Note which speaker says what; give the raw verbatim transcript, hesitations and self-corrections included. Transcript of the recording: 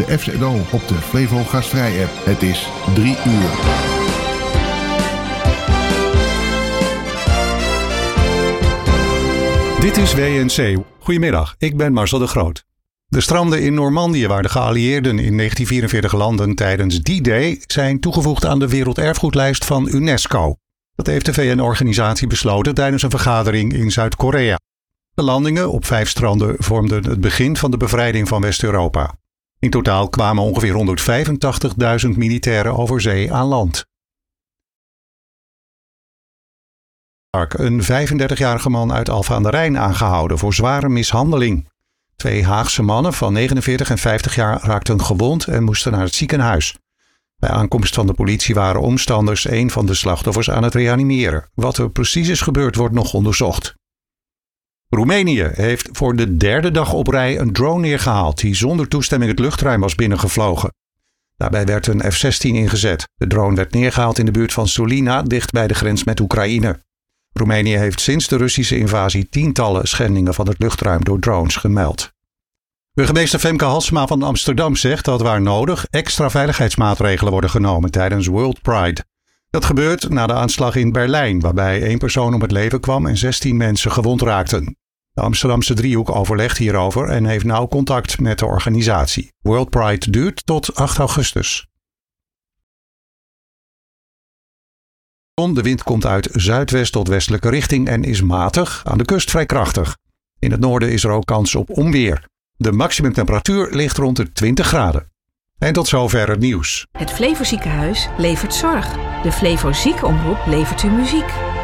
Speaker 1: de F Z O op de Flevo Gastvrij app. Het is drie uur.
Speaker 2: Dit is W N C. Goedemiddag, ik ben Marcel de Groot. De stranden in Normandië, waar de geallieerden in negentien vierenveertig landen tijdens D-Day, zijn toegevoegd aan de Werelderfgoedlijst van UNESCO. Dat heeft de V N-organisatie besloten tijdens een vergadering in Zuid-Korea. De landingen op vijf stranden vormden het begin van de bevrijding van West-Europa. In totaal kwamen ongeveer honderdvijfentachtigduizend militairen over zee aan land. Een vijfendertigjarige man uit Alphen aan de Rijn aangehouden voor zware mishandeling. Twee Haagse mannen van negenenveertig en vijftig jaar raakten gewond en moesten naar het ziekenhuis. Bij aankomst van de politie waren omstanders een van de slachtoffers aan het reanimeren. Wat er precies is gebeurd wordt nog onderzocht. Roemenië heeft voor de derde dag op rij een drone neergehaald die zonder toestemming het luchtruim was binnengevlogen. Daarbij werd een F zestien ingezet. De drone werd neergehaald in de buurt van Sulina, dicht bij de grens met Oekraïne. Roemenië heeft sinds de Russische invasie tientallen schendingen van het luchtruim door drones gemeld. Burgemeester Femke Halsema van Amsterdam zegt dat waar nodig extra veiligheidsmaatregelen worden genomen tijdens World Pride. Dat gebeurt na de aanslag in Berlijn, waarbij één persoon om het leven kwam en zestien mensen gewond raakten. De Amsterdamse driehoek overlegt hierover en heeft nauw contact met de organisatie. World Pride duurt tot acht augustus. De wind komt uit zuidwest tot westelijke richting en is matig, aan de kust vrij krachtig. In het noorden is er ook kans op onweer. De maximumtemperatuur ligt rond de twintig graden. En tot zover het nieuws.
Speaker 3: Het Flevo Ziekenhuis levert zorg. De Flevo Ziekenomroep levert u muziek.